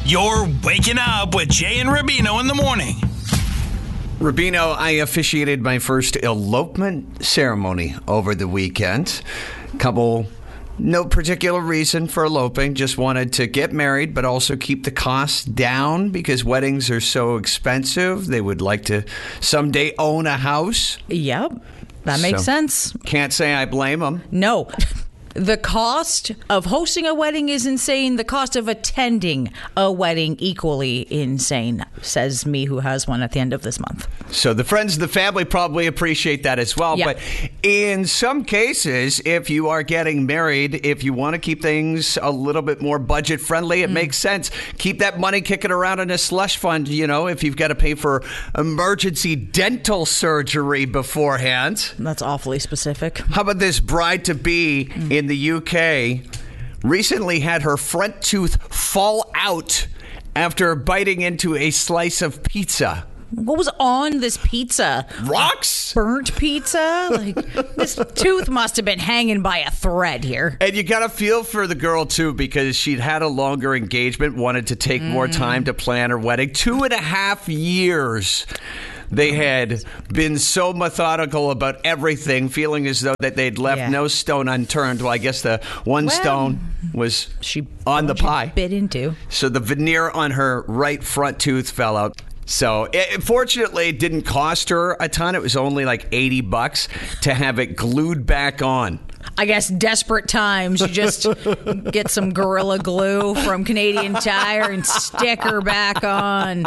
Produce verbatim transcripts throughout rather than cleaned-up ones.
You're waking up with Jay and Rubino in the morning. Rubino, I officiated my first elopement ceremony over the weekend. Couple, no particular reason for eloping. Just wanted to get married, but also keep the costs down because weddings are so expensive. They would like to someday own a house. Yep, that makes So, sense. Can't say I blame them. No. The cost of hosting a wedding is insane. The cost of attending a wedding equally insane, says me who has one at the end of this month. So the friends and the family probably appreciate that as well. Yeah. But in some cases, if you are getting married, if you want to keep things a little bit more budget friendly, it mm. makes sense. Keep that money kicking around in a slush fund, you know, if you've got to pay for emergency dental surgery beforehand. That's awfully specific. How about this bride-to-be mm. in the U K recently had her front tooth fall out after biting into a slice of pizza. What was on this pizza? Rocks? Burnt pizza? Like, this tooth must have been hanging by a thread here. And you got to feel for the girl, too, because she'd had a longer engagement, wanted to take mm. more time to plan her wedding. Two and a half years. They had been so methodical about everything, feeling as though that they'd left yeah. no stone unturned. Well, I guess the one well, stone was she on the pie. Bit into. So the veneer on her right front tooth fell out. So it, fortunately, it didn't cost her a ton. It was only like eighty bucks to have it glued back on. I guess desperate times, you just get some Gorilla Glue from Canadian Tire and stick her back on.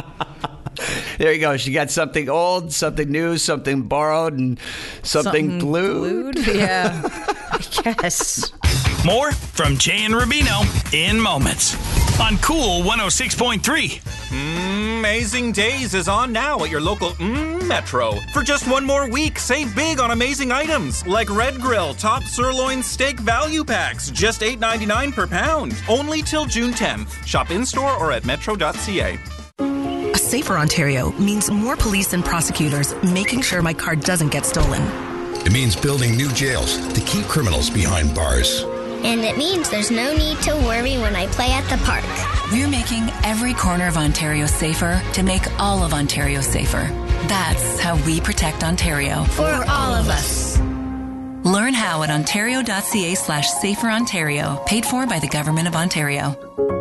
There you go. She got something old, something new, something borrowed, and something, something glued. glued. Yeah, I guess. More from Jay and Rubino in moments on Cool one oh six point three. Amazing Days is on now at your local mm, Metro. For just one more week, save big on amazing items like Red Grill Top Sirloin Steak Value Packs, just eight ninety-nine per pound. Only till June tenth. Shop in-store or at metro dot c a. A safer Ontario means more police and prosecutors making sure my car doesn't get stolen. It means building new jails to keep criminals behind bars. And it means there's no need to worry when I play at the park. We're making every corner of Ontario safer to make all of Ontario safer. That's how we protect Ontario. For, For all of us. Learn how at ontario dot c a slash safer Ontario. Paid for by the Government of Ontario.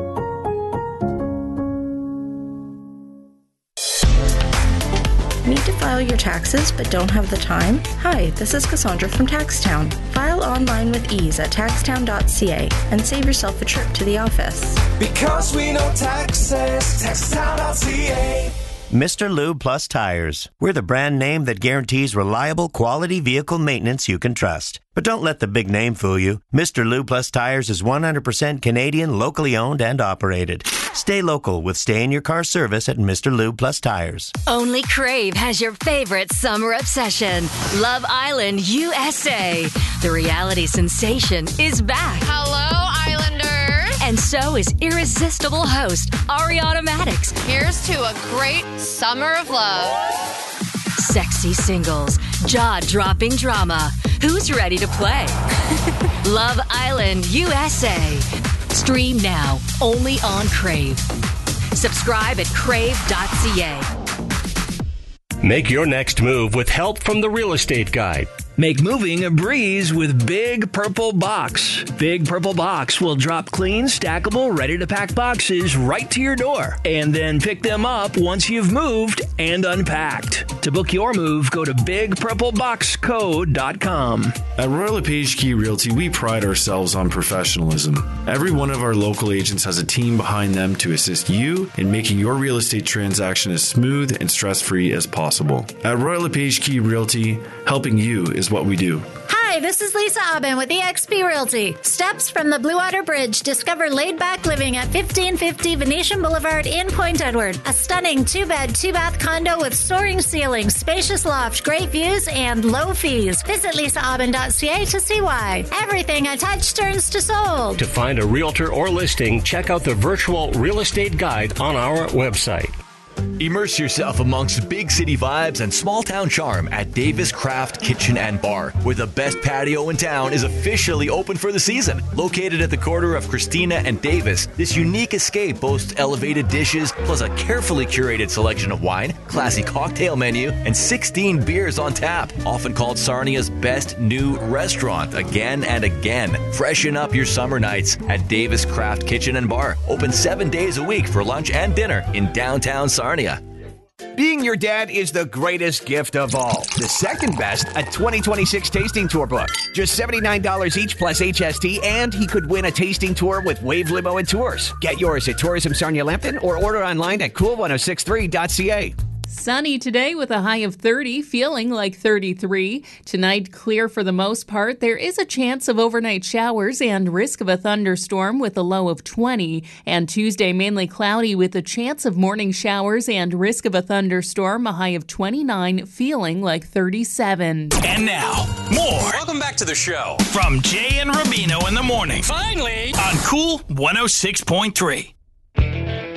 Need to file your taxes but don't have the time? Hi, this is Cassandra from Taxtown. File online with ease at taxtown dot c a and save yourself a trip to the office. Because we know taxes, taxtown dot c a. Mister Lube Plus Tires. We're the brand name that guarantees reliable, quality vehicle maintenance you can trust. But don't let the big name fool you. Mister Lube Plus Tires is one hundred percent Canadian, locally owned and operated. Stay local with stay-in-your-car service at Mister Lube Plus Tires. Only Crave has your favorite summer obsession, Love Island U S A. The reality sensation is back. Hello, Islanders. And so is irresistible host Ariana Maddox. Here's to a great summer of love. Sexy singles, jaw-dropping drama. Who's ready to play? Love Island U S A. Stream now, only on Crave. Subscribe at crave dot c a. Make your next move with help from the Real Estate Guide. Make moving a breeze with Big Purple Box. Big Purple Box will drop clean, stackable, ready-to-pack boxes right to your door and then pick them up once you've moved and unpacked. To book your move, go to big purple box co dot com. At Royal LePage Key Realty, we pride ourselves on professionalism. Every one of our local agents has a team behind them to assist you in making your real estate transaction as smooth and stress-free as possible. At Royal LePage Key Realty, helping you is what we do. Hi, this is Lisa Aubin with E X P Realty. Steps from the Blue Water Bridge. Discover laid-back living at fifteen fifty Venetian Boulevard in Point Edward. A stunning two-bed, two-bath condo with soaring ceilings, spacious loft, great views, and low fees. Visit lisa aubin dot c a to see why. Everything I touch turns to sold. To find a realtor or listing, check out the virtual real estate guide on our website. Immerse yourself amongst big city vibes and small town charm at Davis Craft Kitchen and Bar, where the best patio in town is officially open for the season. Located at the corner of Christina and Davis, this unique escape boasts elevated dishes, plus a carefully curated selection of wine, classy cocktail menu, and sixteen beers on tap. Often called Sarnia's best new restaurant again and again. Freshen up your summer nights at Davis Craft Kitchen and Bar. Open seven days a week for lunch and dinner in downtown Sarnia. Being your dad is the greatest gift of all. The second best, a twenty twenty-six tasting tour book. Just seventy-nine dollars each plus H S T, and he could win a tasting tour with Wave Limo and Tours. Get yours at Tourism Sarnia Lambton or order online at cool ten sixty-three dot c a. Sunny today with a high of thirty, feeling like thirty-three. Tonight, clear for the most part. There is a chance of overnight showers and risk of a thunderstorm with a low of twenty. And Tuesday, mainly cloudy with a chance of morning showers and risk of a thunderstorm, a high of twenty-nine, feeling like thirty-seven. And now, more. Welcome back to the show. From Jay and Rubino in the morning. Finally! On Cool one oh six point three.